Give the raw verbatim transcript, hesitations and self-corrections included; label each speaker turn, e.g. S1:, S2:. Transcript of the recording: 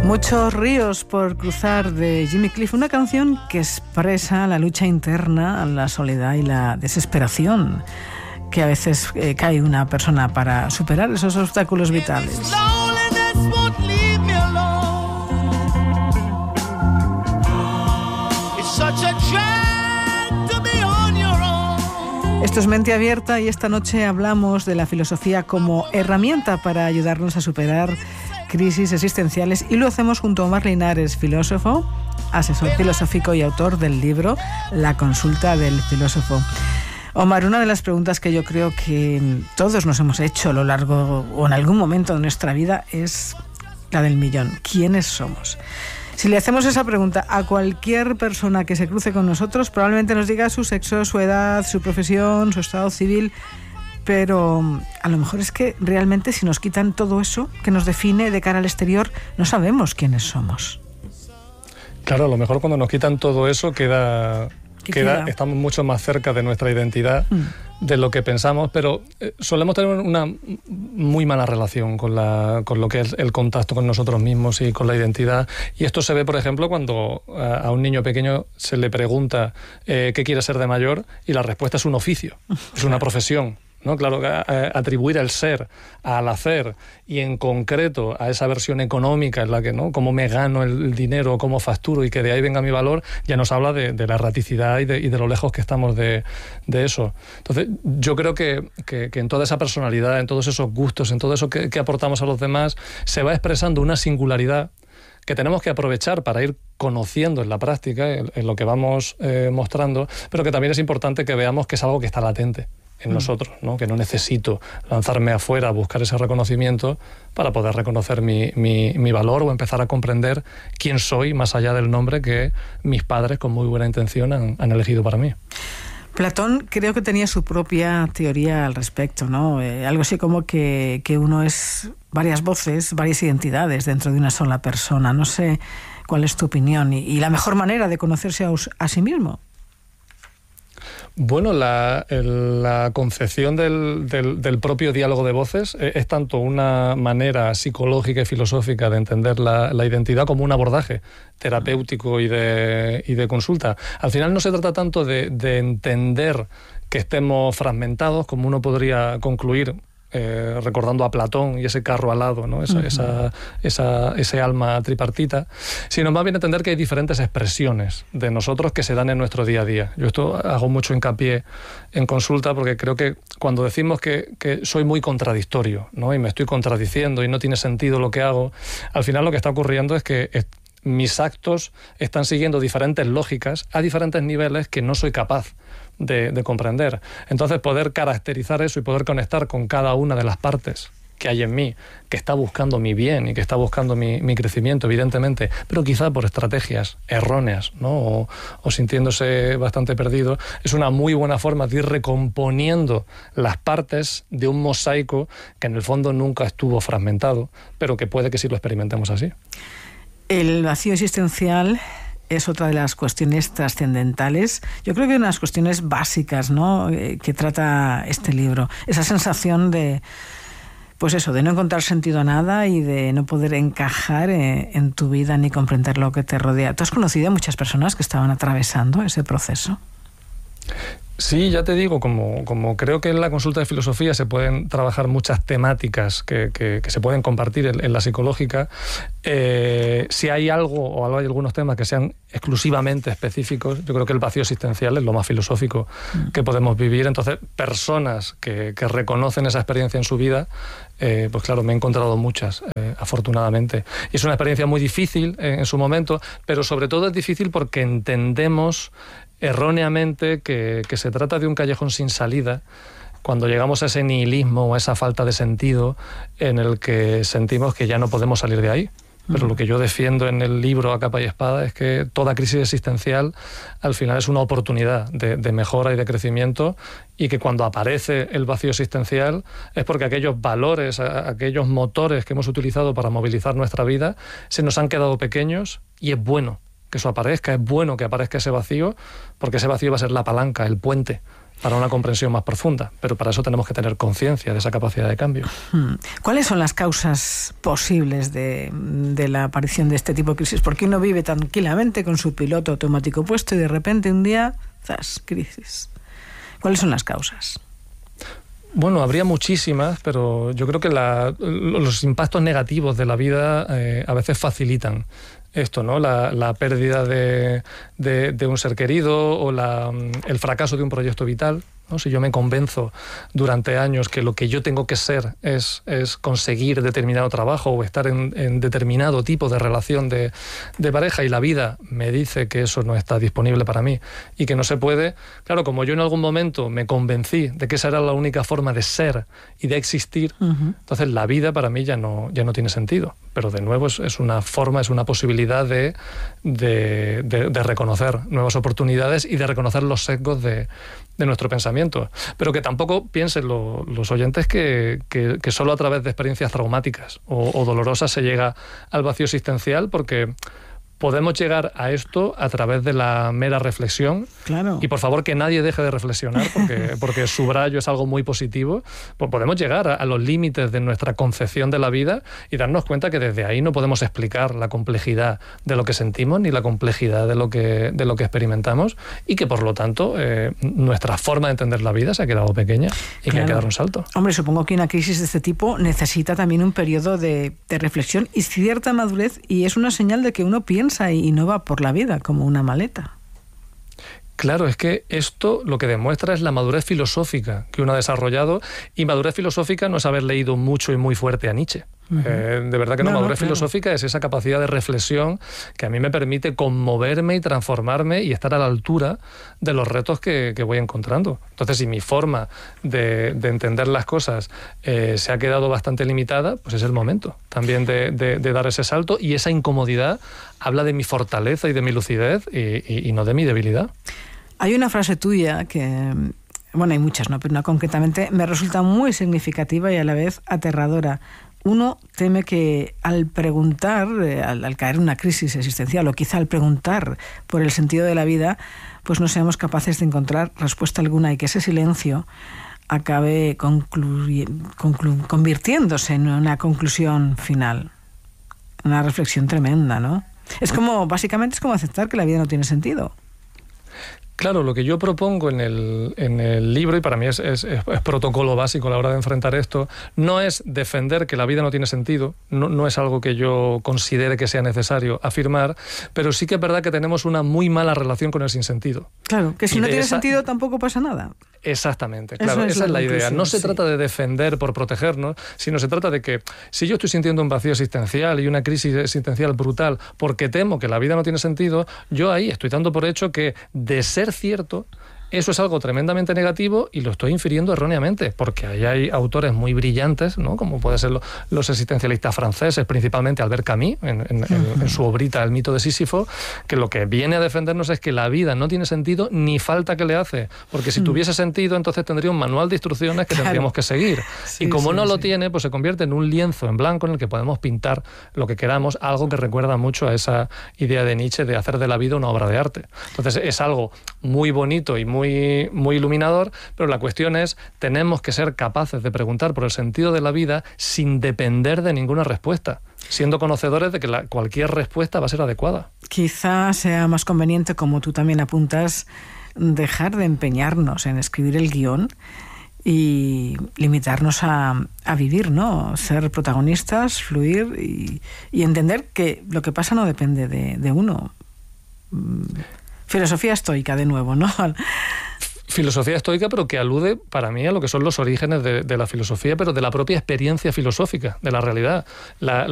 S1: Muchos ríos por cruzar, de Jimmy Cliff, una canción que expresa la lucha interna, la soledad y la desesperación que a veces eh, cae una persona para superar esos obstáculos vitales. Esto es Mente Abierta y esta noche hablamos de la filosofía como herramienta para ayudarnos a superar crisis existenciales, y lo hacemos junto a Omar Linares, filósofo, asesor filosófico y autor del libro La consulta del filósofo. Omar, una de las preguntas que yo creo que todos nos hemos hecho a lo largo o en algún momento de nuestra vida es la del millón. ¿Quiénes somos? Si le hacemos esa pregunta a cualquier persona que se cruce con nosotros, probablemente nos diga su sexo, su edad, su profesión, su estado civil, pero a lo mejor es que realmente si nos quitan todo eso que nos define de cara al exterior, no sabemos quiénes somos.
S2: Claro, a lo mejor cuando nos quitan todo eso queda, queda, queda? estamos mucho más cerca de nuestra identidad mm. de lo que pensamos, pero eh, solemos tener una muy mala relación con, la, con lo que es el contacto con nosotros mismos y con la identidad. Y esto se ve, por ejemplo, cuando a, a un niño pequeño se le pregunta eh, qué quiere ser de mayor, y la respuesta es un oficio, es una profesión. ¿No? Claro, atribuir el ser al hacer y en concreto a esa versión económica en la que, ¿no?, cómo me gano el dinero, cómo facturo y que de ahí venga mi valor, ya nos habla de, de la erraticidad y de, y de lo lejos que estamos de, de eso. Entonces, yo creo que, que, que en toda esa personalidad, en todos esos gustos, en todo eso que, que aportamos a los demás, se va expresando una singularidad que tenemos que aprovechar para ir conociendo en la práctica, en, en lo que vamos eh, mostrando, pero que también es importante que veamos que es algo que está latente en mm. nosotros, ¿no? Que no necesito lanzarme afuera a buscar ese reconocimiento para poder reconocer mi, mi, mi valor o empezar a comprender quién soy más allá del nombre que mis padres con muy buena intención han, han elegido para mí.
S1: Platón creo que tenía su propia teoría al respecto, ¿no? Eh, algo así como que, que uno es varias voces, varias identidades dentro de una sola persona. No sé cuál es tu opinión y, y la mejor manera de conocerse a, a sí mismo.
S2: Bueno, la, el, la concepción del, del, del propio diálogo de voces es, es tanto una manera psicológica y filosófica de entender la, la identidad como un abordaje terapéutico y de, y de consulta. Al final no se trata tanto de, de entender que estemos fragmentados, como uno podría concluir Eh, recordando a Platón y ese carro alado, ¿no? esa, uh-huh. esa, esa, ese alma tripartita, sino más bien entender que hay diferentes expresiones de nosotros que se dan en nuestro día a día. Yo esto hago mucho hincapié en consulta porque creo que cuando decimos que, que soy muy contradictorio, ¿no?, y me estoy contradiciendo y no tiene sentido lo que hago, al final lo que está ocurriendo es que es, mis actos están siguiendo diferentes lógicas a diferentes niveles que no soy capaz De, de comprender. Entonces, poder caracterizar eso y poder conectar con cada una de las partes que hay en mí, que está buscando mi bien y que está buscando mi, mi crecimiento, evidentemente, pero quizá por estrategias erróneas, ¿no?, o, o sintiéndose bastante perdido, es una muy buena forma de ir recomponiendo las partes de un mosaico que en el fondo nunca estuvo fragmentado, pero que puede que sí lo experimentemos así.
S1: El vacío existencial es otra de las cuestiones trascendentales. Yo creo que una de las cuestiones básicas, ¿no?, eh, que trata este libro. Esa sensación de, pues eso, de no encontrar sentido a nada y de no poder encajar eh, en tu vida ni comprender lo que te rodea. ¿Tú has conocido a muchas personas que estaban atravesando ese proceso?
S2: Sí, ya te digo, como, como creo que en la consulta de filosofía se pueden trabajar muchas temáticas que, que, que se pueden compartir en, en la psicológica, eh, si hay algo o hay algunos temas que sean exclusivamente específicos, yo creo que el vacío existencial es lo más filosófico mm. que podemos vivir. Entonces, personas que, que reconocen esa experiencia en su vida, eh, pues claro, me he encontrado muchas, eh, afortunadamente. Y es una experiencia muy difícil en, en su momento, pero sobre todo es difícil porque entendemos erróneamente que, que se trata de un callejón sin salida cuando llegamos a ese nihilismo o a esa falta de sentido en el que sentimos que ya no podemos salir de ahí. Pero lo que yo defiendo en el libro a capa y espada es que toda crisis existencial al final es una oportunidad de, de mejora y de crecimiento, y que cuando aparece el vacío existencial es porque aquellos valores, aquellos motores que hemos utilizado para movilizar nuestra vida se nos han quedado pequeños, y es bueno que eso aparezca, es bueno que aparezca ese vacío, porque ese vacío va a ser la palanca, el puente para una comprensión más profunda, pero para eso tenemos que tener conciencia de esa capacidad de cambio.
S1: ¿Cuáles son las causas posibles de, de la aparición de este tipo de crisis? Porque uno vive tranquilamente con su piloto automático puesto y de repente un día, ¡zas!, crisis. ¿Cuáles son las causas?
S2: Bueno, habría muchísimas, pero yo creo que la, los impactos negativos de la vida eh, a veces facilitan esto, ¿no? La, la pérdida de, de, de un ser querido o la, el fracaso de un proyecto vital, ¿no? Si yo me convenzo durante años que lo que yo tengo que ser es, es conseguir determinado trabajo o estar en, en determinado tipo de relación de, de pareja y la vida me dice que eso no está disponible para mí y que no se puede, claro, como yo en algún momento me convencí de que esa era la única forma de ser y de existir, uh-huh. entonces la vida para mí ya no, ya no tiene sentido. Pero de nuevo es, es una forma, es una posibilidad de, de, de, de reconocer nuevas oportunidades y de reconocer los sesgos de, de nuestro pensamiento. Pero que tampoco piensen lo, los oyentes que, que, que solo a través de experiencias traumáticas o, o dolorosas se llega al vacío existencial, porque podemos llegar a esto a través de la mera reflexión.
S1: Claro.
S2: Y por favor que nadie deje de reflexionar, porque, porque subrayo es algo muy positivo. Pues podemos llegar a, a los límites de nuestra concepción de la vida y darnos cuenta que desde ahí no podemos explicar la complejidad de lo que sentimos ni la complejidad de lo que, de lo que experimentamos, y que por lo tanto eh, nuestra forma de entender la vida se ha quedado pequeña y claro. que hay que dar un salto.
S1: Hombre, supongo que una crisis de este tipo necesita también un periodo de, de reflexión y cierta madurez, y es una señal de que uno piensa y no va por la vida como una maleta.
S2: Claro, es que esto lo que demuestra es la madurez filosófica que uno ha desarrollado, y madurez filosófica no es haber leído mucho y muy fuerte a Nietzsche. Uh-huh. Eh, de verdad que no, no madurez no, claro. filosófica es esa capacidad de reflexión que a mí me permite conmoverme y transformarme y estar a la altura de los retos que, que voy encontrando. Entonces, si mi forma de, de entender las cosas eh, se ha quedado bastante limitada, pues es el momento también de, de, de dar ese salto, y esa incomodidad habla de mi fortaleza y de mi lucidez y, y, y no de mi debilidad.
S1: Hay una frase tuya que, bueno, hay muchas, ¿no? Pero una concretamente me resulta muy significativa y a la vez aterradora. Uno teme que al preguntar, eh, al, al caer en una crisis existencial, o quizá al preguntar por el sentido de la vida, pues no seamos capaces de encontrar respuesta alguna, y que ese silencio acabe concluy- conclu- convirtiéndose en una conclusión final. Una reflexión tremenda, ¿no? Es como, básicamente es como aceptar que la vida no tiene sentido.
S2: Claro, lo que yo propongo en el, en el libro, y para mí es, es, es protocolo básico a la hora de enfrentar esto, no es defender que la vida no tiene sentido, no, no es algo que yo considere que sea necesario afirmar, pero sí que es verdad que tenemos una muy mala relación con el sinsentido.
S1: Claro, que si no tiene esa... sentido tampoco pasa nada.
S2: Exactamente, claro,
S1: Eso es
S2: esa
S1: la
S2: es la idea. No se
S1: sí.
S2: trata de defender por protegernos, sino se trata de que si yo estoy sintiendo un vacío existencial y una crisis existencial brutal porque temo que la vida no tiene sentido, yo ahí estoy dando por hecho que, de ser cierto, eso es algo tremendamente negativo y lo estoy infiriendo erróneamente, porque ahí hay autores muy brillantes, ¿no? Como pueden ser los, los existencialistas franceses, principalmente Albert Camus, en, en, en, en su obrita El mito de Sísifo, que lo que viene a defendernos es que la vida no tiene sentido ni falta que le hace, porque si tuviese sentido, entonces tendría un manual de instrucciones que claro. tendríamos que seguir. Sí, y como sí, no sí. lo tiene, pues se convierte en un lienzo en blanco en el que podemos pintar lo que queramos, algo que recuerda mucho a esa idea de Nietzsche de hacer de la vida una obra de arte. Entonces es algo muy bonito y muy Muy, muy iluminador, pero la cuestión es, tenemos que ser capaces de preguntar por el sentido de la vida sin depender de ninguna respuesta, siendo conocedores de que la, cualquier respuesta va a ser adecuada.
S1: Quizá sea más conveniente, como tú también apuntas, dejar de empeñarnos en escribir el guión y limitarnos a, a vivir, ¿no? Ser protagonistas, fluir y, y entender que lo que pasa no depende de, de uno. Filosofía estoica, de nuevo, ¿no?
S2: Filosofía estoica, pero que alude para mí a lo que son los orígenes de, de la filosofía, pero de la propia experiencia filosófica, de la realidad. La,